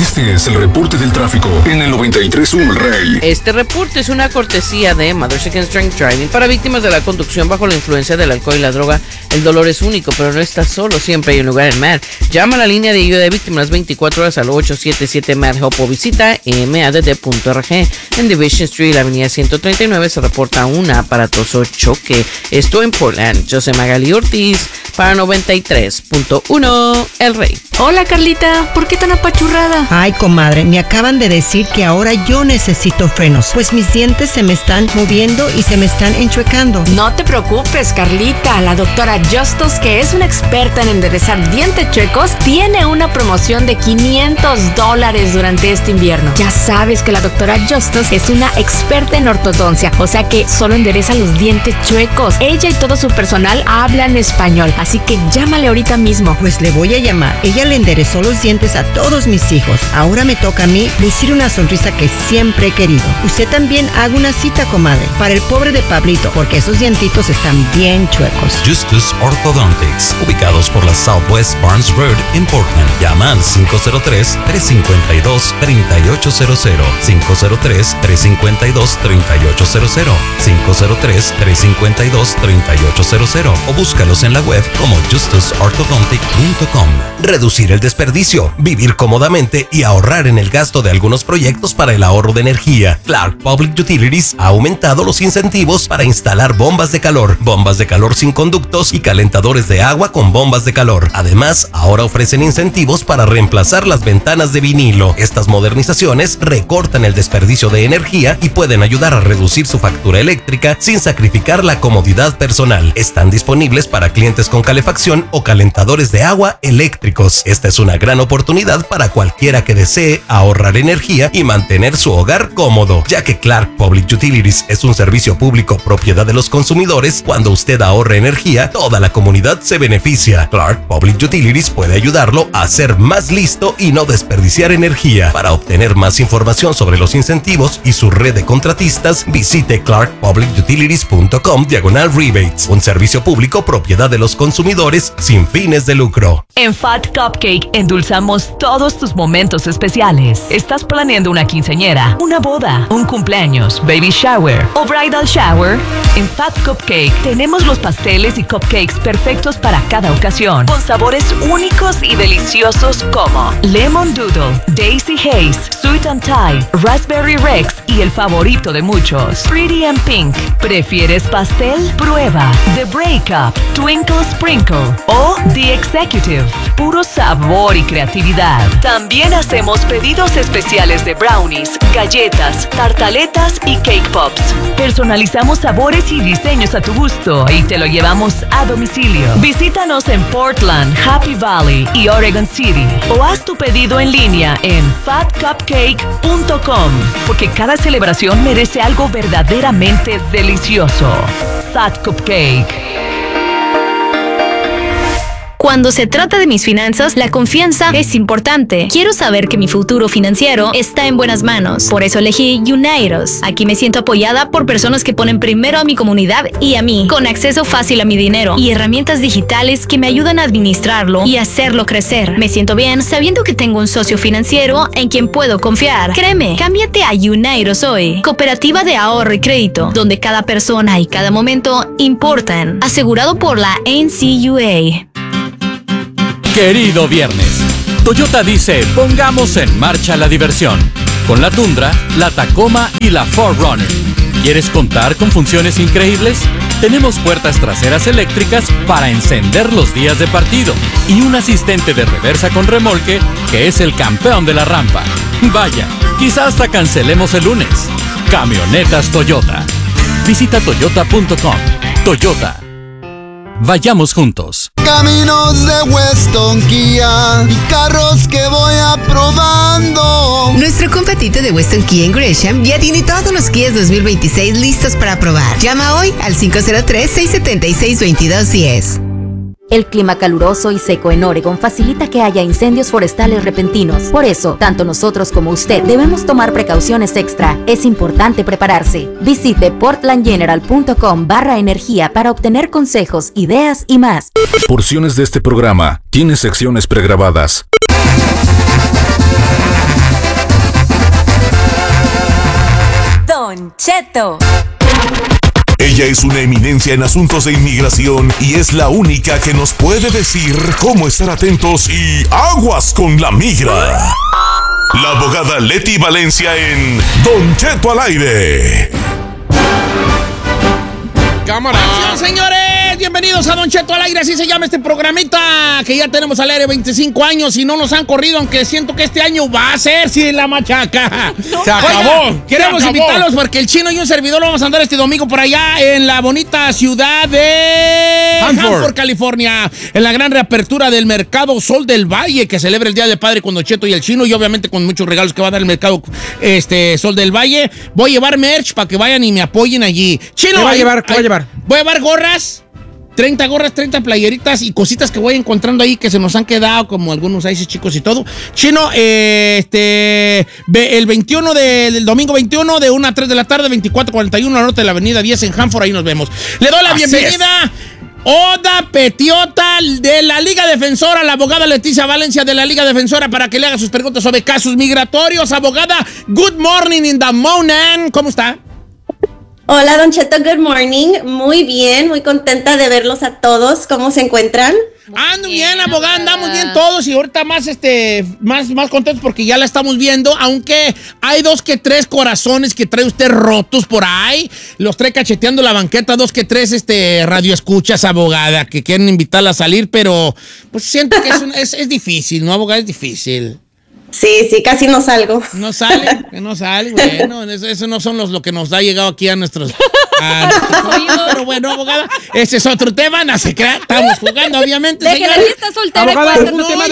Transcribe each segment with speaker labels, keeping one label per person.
Speaker 1: Este es el reporte del tráfico en el 93.1 El Rey.
Speaker 2: Este reporte es una cortesía de Mothers Against Drink Driving. Para víctimas de la conducción bajo la influencia del alcohol y la droga, el dolor es único, pero no estás solo. Siempre hay un lugar en MAD. Llama a la línea de ayuda de víctimas 24 horas al 877-MAD-HELP o visita madd.org. En Division Street, la avenida 139, se reporta un aparatoso choque. Esto en Portland. Yo soy Magali Ortiz para 93.1 El Rey.
Speaker 3: Hola, Carlita, ¿por qué tan apachurrada?
Speaker 4: Ay, comadre, me acaban de decir que ahora yo necesito frenos, pues mis dientes se me están moviendo y se me están enchuecando.
Speaker 3: No te preocupes, Carlita. La doctora Justus, que es una experta en enderezar dientes chuecos, tiene una promoción de $500 durante este invierno. Ya sabes que la doctora Justus es una experta en ortodoncia, o sea que solo endereza los dientes chuecos. Ella y todo su personal hablan español, así que llámale ahorita mismo.
Speaker 4: Pues le voy a llamar. Ella le enderezó los dientes a todos mis hijos. Ahora me toca a mí lucir una sonrisa que siempre he querido. Usted también haga una cita, comadre, para el pobre de Pablito, porque esos dientitos están bien chuecos.
Speaker 5: Justus Orthodontics, ubicados por la Southwest Barnes Road en Portland. Llama al 503-352-3800, 503-352-3800, 503-352-3800 o búscalos en la web como justusorthodontic.com. Reducir el desperdicio, vivir cómodamente y ahorrar en el gasto de algunos proyectos para el ahorro de energía. Clark Public Utilities ha aumentado los incentivos para instalar bombas de calor sin conductos y calentadores de agua con bombas de calor. Además, ahora ofrecen incentivos para reemplazar las ventanas de vinilo. Estas modernizaciones recortan el desperdicio de energía y pueden ayudar a reducir su factura eléctrica sin sacrificar la comodidad personal. Están disponibles para clientes con calefacción o calentadores de agua eléctricos. Esta es una gran oportunidad para cualquiera que desee ahorrar energía y mantener su hogar cómodo, ya que Clark Public Utilities es un servicio público propiedad de los consumidores. Cuando usted ahorra energía, toda la comunidad se beneficia. Clark Public Utilities puede ayudarlo a ser más listo y no desperdiciar energía. Para obtener más información sobre los incentivos y su red de contratistas, visite clarkpublicutilities.com/rebates, un servicio público propiedad de los consumidores sin fines de lucro.
Speaker 6: En Fat Cupcake endulzamos todos tus momentos especiales. ¿Estás planeando una quinceañera, una boda, un cumpleaños, baby shower o bridal shower? En Fat Cupcake tenemos los pasteles y cupcakes perfectos para cada ocasión, con sabores únicos y deliciosos como Lemon Doodle, Daisy Haze, Sweet and Thai, Raspberry Rex y el favorito de muchos, Pretty and Pink. ¿Prefieres pastel? Prueba The Breakup, Twinkle Sprinkle o The Executive. Puro sabor y creatividad. También hacemos pedidos especiales de brownies, galletas, tartaletas y cake pops. Personalizamos sabores y diseños a tu gusto y te lo llevamos a domicilio. Visítanos en Portland, Happy Valley y Oregon City o haz tu pedido en línea en fatcupcake.com, porque cada celebración merece algo verdaderamente delicioso. Fat Cupcake.
Speaker 7: Cuando se trata de mis finanzas, la confianza es importante. Quiero saber que mi futuro financiero está en buenas manos. Por eso elegí Unidos. Aquí me siento apoyada por personas que ponen primero a mi comunidad y a mí, con acceso fácil a mi dinero y herramientas digitales que me ayudan a administrarlo y hacerlo crecer. Me siento bien sabiendo que tengo un socio financiero en quien puedo confiar. Créeme, cámbiate a Unidos hoy. Cooperativa de ahorro y crédito, donde cada persona y cada momento importan. Asegurado por la NCUA.
Speaker 8: Querido viernes, Toyota dice, pongamos en marcha la diversión. Con la Tundra, la Tacoma y la 4Runner. ¿Quieres contar con funciones increíbles? Tenemos puertas traseras eléctricas para encender los días de partido y un asistente de reversa con remolque que es el campeón de la rampa. Vaya, quizás hasta cancelemos el lunes. Camionetas Toyota. Visita toyota.com. Toyota. Vayamos juntos.
Speaker 9: Caminos de Weston Kia y carros que voy aprobando.
Speaker 10: Nuestro competito de Weston Kia en Gresham ya tiene todos los Kias 2026 listos para probar. Llama hoy al 503-676-2210.
Speaker 11: El clima caluroso y seco en Oregon facilita que haya incendios forestales repentinos. Por eso, tanto nosotros como usted debemos tomar precauciones extra. Es importante prepararse. Visite portlandgeneral.com/energía para obtener consejos, ideas y más.
Speaker 1: Porciones de este programa tienen secciones pregrabadas.
Speaker 12: Don Cheto.
Speaker 13: Ella es una eminencia en asuntos de inmigración y es la única que nos puede decir cómo estar atentos y aguas con la migra. La abogada Leti Valencia en Don Cheto al aire.
Speaker 14: ¡Cámara! ¡Acción, señores! Bienvenidos a Don Cheto al aire, así se llama este programita, que ya tenemos al aire 25 años y no nos han corrido, aunque siento que este año va a ser sin la machaca.
Speaker 15: Se acabó.
Speaker 14: Queremos invitarlos porque el Chino y un servidor lo vamos a andar este domingo por allá en la bonita ciudad de Hanford, California, en la gran reapertura del mercado Sol del Valle, que celebra el Día del Padre con Don Cheto y el Chino, y obviamente con muchos regalos que va a dar el mercado Sol del Valle. Voy a llevar merch para que vayan y me apoyen allí. Chino,
Speaker 15: ¿Qué va a llevar?
Speaker 14: Voy a llevar gorras. 30 gorras, 30 playeritas y cositas que voy encontrando ahí que se nos han quedado, como algunos ahí chicos y todo. Chino, el 21 del domingo 21 de 1 a 3 de la tarde, 2441 al norte de la avenida 10 en Hanford, ahí nos vemos. Le doy la bienvenida. Oda Petiota de la Liga Defensora, la abogada Leticia Valencia de la Liga Defensora, para que le haga sus preguntas sobre casos migratorios. Abogada, good morning in the morning. ¿Cómo está?
Speaker 16: Hola, Don Cheto, good morning. Muy bien, muy contenta de verlos a todos. ¿Cómo se encuentran?
Speaker 14: Ando bien, abogada, andamos bien todos y ahorita más contentos porque ya la estamos viendo, aunque hay 2 que 3 corazones que trae usted rotos por ahí, los trae cacheteando la banqueta, 2 que 3 radioescuchas, abogada, que quieren invitarla a salir, pero pues siento que es difícil, ¿no, abogada? Es difícil.
Speaker 16: Sí, casi no salgo.
Speaker 14: No sale, bueno, eso no son lo que nos ha llegado aquí a nuestros oídos, pero bueno, abogada, ese es otro tema, no se crea, estamos jugando, obviamente.
Speaker 3: De que la está soltera.
Speaker 15: Abogada, algún tema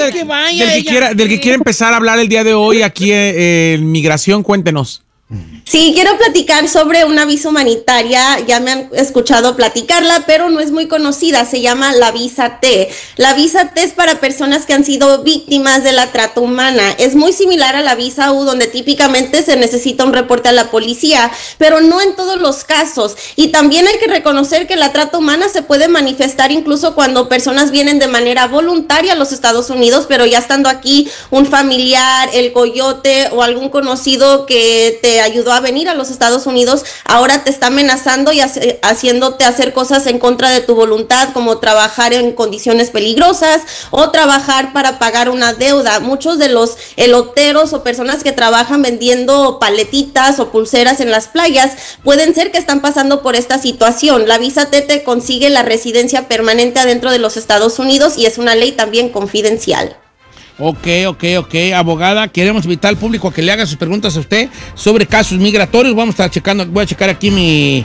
Speaker 15: del que quiera empezar a hablar el día de hoy aquí en Migración, cuéntenos.
Speaker 16: Sí, quiero platicar sobre una visa humanitaria, ya me han escuchado platicarla, pero no es muy conocida, se llama la visa T. La visa T es para personas que han sido víctimas de la trata humana. Es muy similar a la visa U, donde típicamente se necesita un reporte a la policía, pero no en todos los casos. Y también hay que reconocer que la trata humana se puede manifestar incluso cuando personas vienen de manera voluntaria a los Estados Unidos, pero ya estando aquí un familiar, el coyote o algún conocido que te ayudó a venir a los Estados Unidos, ahora te está amenazando y haciéndote hacer cosas en contra de tu voluntad, como trabajar en condiciones peligrosas o trabajar para pagar una deuda. Muchos de los eloteros o personas que trabajan vendiendo paletitas o pulseras en las playas pueden ser que están pasando por esta situación. La visa T te consigue la residencia permanente adentro de los Estados Unidos y es una ley también confidencial.
Speaker 14: Ok, abogada, queremos invitar al público a que le haga sus preguntas a usted sobre casos migratorios. Vamos a estar checando, voy a checar aquí mis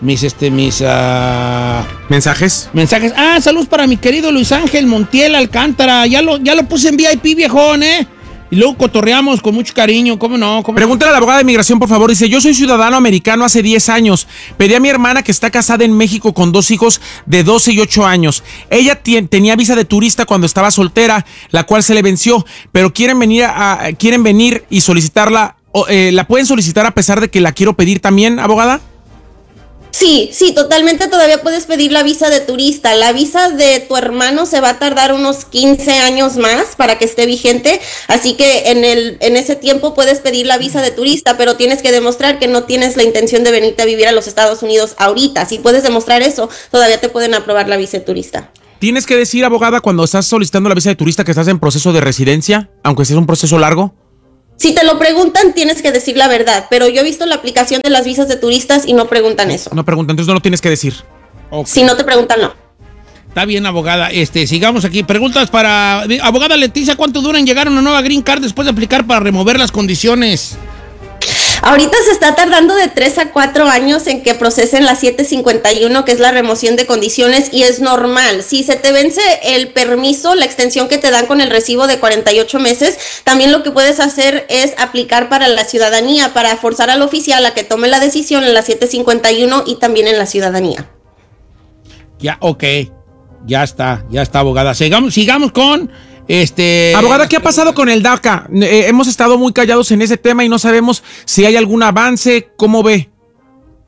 Speaker 15: mensajes.
Speaker 14: Saludos para mi querido Luis Ángel Montiel Alcántara. Ya lo puse en VIP, viejón, y luego cotorreamos con mucho cariño, ¿cómo no?
Speaker 15: Pregúntale a la abogada de migración, por favor. Dice, yo soy ciudadano americano hace 10 años. Pedí a mi hermana que está casada en México con 2 hijos de 12 y 8 años. Ella tenía visa de turista cuando estaba soltera, la cual se le venció, pero quieren venir y solicitarla. ¿La pueden solicitar a pesar de que la quiero pedir también, abogada?
Speaker 16: Sí, totalmente todavía puedes pedir la visa de turista. La visa de tu hermano se va a tardar unos 15 años más para que esté vigente, así que en ese tiempo puedes pedir la visa de turista, pero tienes que demostrar que no tienes la intención de venirte a vivir a los Estados Unidos ahorita. Si puedes demostrar eso, todavía te pueden aprobar la visa de turista.
Speaker 15: ¿Tienes que decir, abogada, cuando estás solicitando la visa de turista que estás en proceso de residencia, aunque sea un proceso largo?
Speaker 16: Si te lo preguntan, tienes que decir la verdad, pero yo he visto la aplicación de las visas de turistas y no preguntan eso.
Speaker 15: No preguntan, entonces no lo tienes que decir.
Speaker 14: Okay.
Speaker 16: Si no te preguntan, no.
Speaker 14: Está bien, abogada. Sigamos aquí. Preguntas para... Abogada Leticia, ¿cuánto dura en llegar a una nueva green card después de aplicar para remover las condiciones?
Speaker 16: Ahorita se está tardando de 3 a 4 años en que procesen la 751, que es la remoción de condiciones, y es normal. Si se te vence el permiso, la extensión que te dan con el recibo de 48 meses, también lo que puedes hacer es aplicar para la ciudadanía, para forzar al oficial a que tome la decisión en la 751 y también en la ciudadanía.
Speaker 14: Ya, ok. Ya está, abogada. Sigamos con...
Speaker 15: Abogada, ¿qué ha pasado con el DACA? Hemos estado muy callados en ese tema y no sabemos si hay algún avance. ¿Cómo ve?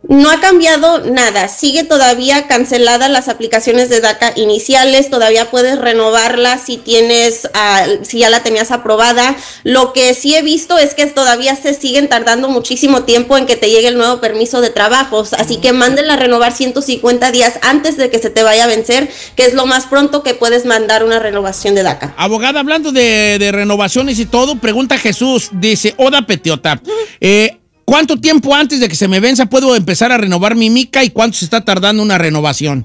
Speaker 16: No ha cambiado nada, sigue todavía canceladas las aplicaciones de DACA iniciales, todavía puedes renovarla si si ya la tenías aprobada. Lo que sí he visto es que todavía se siguen tardando muchísimo tiempo en que te llegue el nuevo permiso de trabajos, así que mándenla a renovar 150 días antes de que se te vaya a vencer, que es lo más pronto que puedes mandar una renovación de DACA.
Speaker 14: Abogada, hablando de renovaciones y todo, pregunta Jesús, dice, Oda Petiota, ¿cuánto tiempo antes de que se me venza puedo empezar a renovar mi mica y cuánto se está tardando una renovación?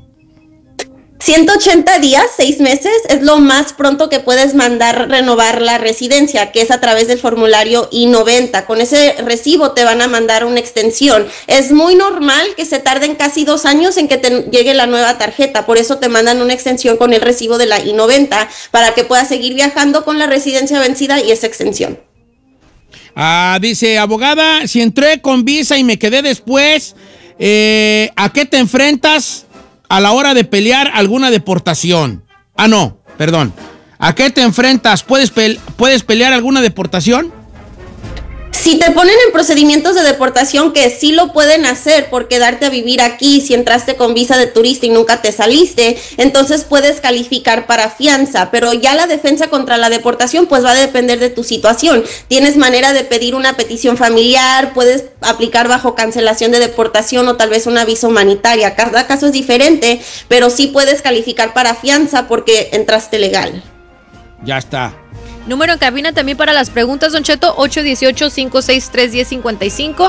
Speaker 16: 180 días, 6 meses, es lo más pronto que puedes mandar renovar la residencia, que es a través del formulario I-90. Con ese recibo te van a mandar una extensión. Es muy normal que se tarden casi 2 años en que te llegue la nueva tarjeta, por eso te mandan una extensión con el recibo de la I-90, para que puedas seguir viajando con la residencia vencida y esa extensión.
Speaker 14: Dice, abogada, si entré con visa y me quedé después, ¿a qué te enfrentas a la hora de pelear alguna deportación? ¿A qué te enfrentas? ¿Puedes pelear alguna deportación?
Speaker 16: Si te ponen en procedimientos de deportación, que sí lo pueden hacer por quedarte a vivir aquí, si entraste con visa de turista y nunca te saliste, entonces puedes calificar para fianza, pero ya la defensa contra la deportación pues va a depender de tu situación. Tienes manera de pedir una petición familiar, puedes aplicar bajo cancelación de deportación o tal vez una visa humanitaria. Cada caso es diferente, pero sí puedes calificar para fianza porque entraste legal.
Speaker 14: Ya está.
Speaker 12: Número en cabina también para las preguntas, Don Cheto, 818-563-1055,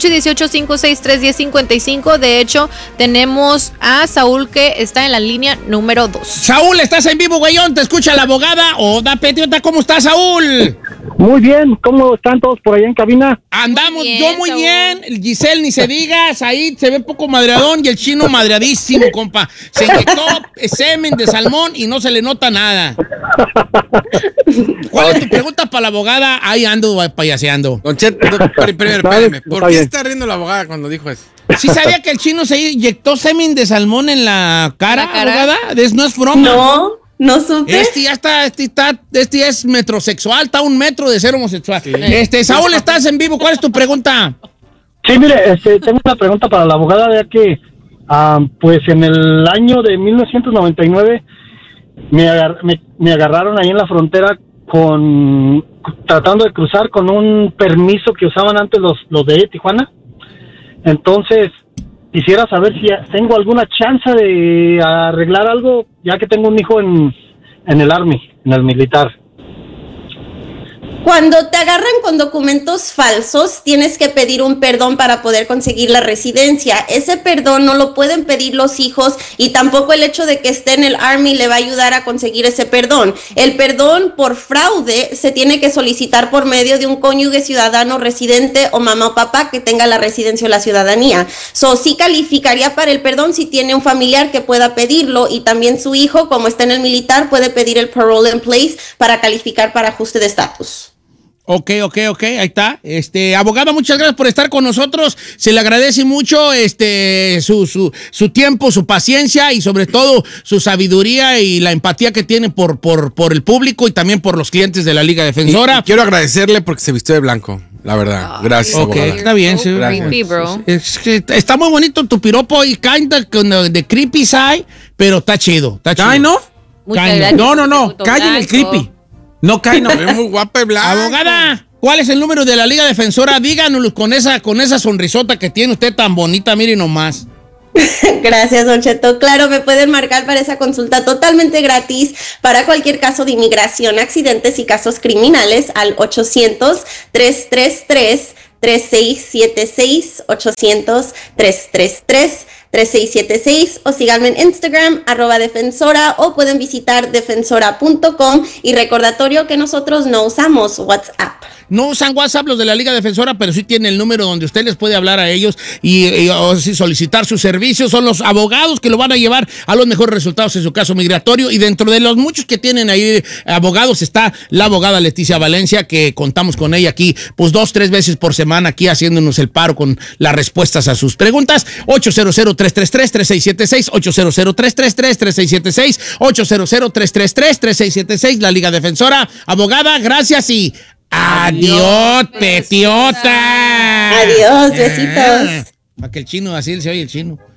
Speaker 12: 818-563-1055. De hecho, tenemos a Saúl que está en la línea número 2.
Speaker 14: Saúl, estás en vivo, güeyón, te escucha la abogada Oda Petiota. ¿Cómo estás, Saúl?
Speaker 17: Muy bien, ¿cómo están todos por allá en cabina?
Speaker 14: Andamos, bien, yo muy Saúl. Bien, el Giselle ni se diga, Said se ve poco madreadón y el chino madreadísimo, compa. Se inyectó semen de salmón y no se le nota nada. ¿Cuál es tu pregunta para la abogada? Ahí ando payaseando.
Speaker 18: Don Cheto, espérame. ¿Por qué está riendo la abogada cuando dijo eso?
Speaker 14: ¿Sí sabía que el chino se inyectó semen de salmón en la cara, abogada? ¿No es broma?
Speaker 16: No supe.
Speaker 14: Este ya es metrosexual, está a 1 metro de ser homosexual. Sí. Saúl, estás en vivo, ¿cuál es tu pregunta?
Speaker 17: Sí, mire, tengo una pregunta para la abogada, ya que pues en el año de 1999 me agarraron ahí en la frontera tratando de cruzar con un permiso que usaban antes los de Tijuana. Entonces, quisiera saber si tengo alguna chance de arreglar algo, ya que tengo un hijo en el Army, en el militar.
Speaker 16: Cuando te agarran con documentos falsos, tienes que pedir un perdón para poder conseguir la residencia. Ese perdón no lo pueden pedir los hijos y tampoco el hecho de que esté en el Army le va a ayudar a conseguir ese perdón. El perdón por fraude se tiene que solicitar por medio de un cónyuge ciudadano residente o mamá o papá que tenga la residencia o la ciudadanía. Sí calificaría para el perdón si tiene un familiar que pueda pedirlo, y también su hijo, como está en el militar, puede pedir el parole in place para calificar para ajuste de estatus.
Speaker 14: Ok, ahí está. Abogada, muchas gracias por estar con nosotros. Se le agradece mucho su tiempo, su paciencia y sobre todo su sabiduría y la empatía que tiene por el público y también por los clientes de la Liga Defensora.
Speaker 18: Y quiero agradecerle porque se vistió de blanco, la verdad. Gracias, abogada.
Speaker 14: Está bien. Sí,
Speaker 12: creepy, bro.
Speaker 14: Está muy bonito tu piropo y kinda de creepy side, pero está chido.
Speaker 15: Ay, ¿no? No. Callen el creepy. No cae, no.
Speaker 18: Es muy guapa y blanca.
Speaker 14: Abogada, ¿cuál es el número de la Liga Defensora? Díganoslo con esa sonrisota que tiene usted tan bonita, mire nomás.
Speaker 16: Gracias, Don Cheto. Claro, me pueden marcar para esa consulta totalmente gratis para cualquier caso de inmigración, accidentes y casos criminales al 800-333-3676, 800-333-3676, o síganme en Instagram, @defensora, o pueden visitar defensora.com. Y recordatorio que nosotros no usamos WhatsApp.
Speaker 14: No usan WhatsApp los de la Liga Defensora, pero sí tiene el número donde usted les puede hablar a ellos y solicitar sus servicios. Son los abogados que lo van a llevar a los mejores resultados en su caso migratorio. Y dentro de los muchos que tienen ahí abogados está la abogada Leticia Valencia, que contamos con ella aquí pues 2-3 veces por semana aquí haciéndonos el paro con las respuestas a sus preguntas. 800-333-3676, 800-333-3676, 800-333-3676, la Liga Defensora. Abogada, gracias y adiós, Petiota.
Speaker 16: Adiós, besitos.
Speaker 14: Para que el chino, así se oye el chino.